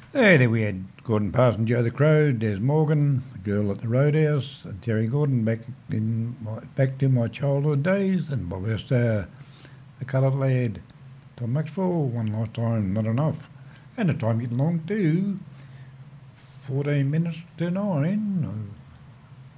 There we had Gordon Parson, Joe the Crow, Des Morgan, the girl at the Roadhouse, and Terry Gordon back to my childhood days, and Bob Esther, the coloured lad, Tom Maxwell, One Lifetime, Not Enough. And the time getting along too, 14 minutes to 9.